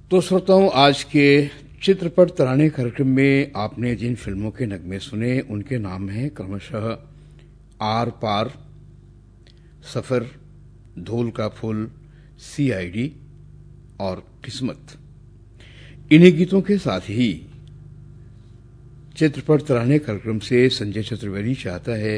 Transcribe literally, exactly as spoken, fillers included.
तो श्रोताओं, आज के चित्रपट तराने कार्यक्रम में आपने जिन फिल्मों के नगमे सुने उनके नाम हैं क्रमशः आर पार, सफर, धूल का फूल, सीआईडी और किस्मत। इन्हीं गीतों के साथ ही चित्रपट तराने कार्यक्रम से संजय चतुर्वेदी चाहता है